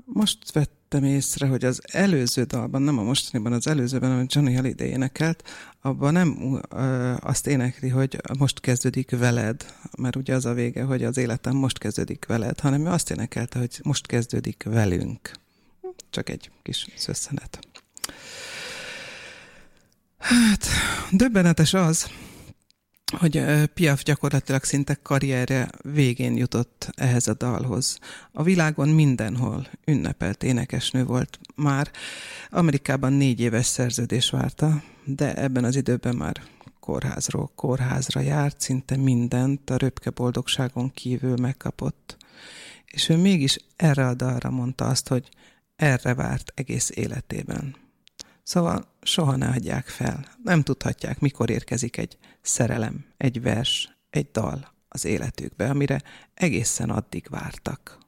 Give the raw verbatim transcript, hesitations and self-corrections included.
most vettem észre, hogy az előző dalban, nem a mostaniban, az előzőben, amit Johnny Hallyday énekelt, abban nem ö, azt énekli, hogy most kezdődik veled, mert ugye az a vége, hogy az életem most kezdődik veled, hanem ő azt énekelte, hogy most kezdődik velünk. Csak egy kis szösszenet. Hát, döbbenetes az, hogy Piaf gyakorlatilag szinte karrierje végén jutott ehhez a dalhoz. A világon mindenhol ünnepelt énekesnő volt már. Amerikában négy éves szerződés várta, de ebben az időben már kórházról kórházra járt, szinte mindent a röpke boldogságon kívül megkapott. És ő mégis erre a dalra mondta azt, hogy erre várt egész életében. Szóval soha ne hagyják fel. Nem tudhatják, mikor érkezik egy szerelem, egy vers, egy dal az életükbe, amire egészen addig vártak.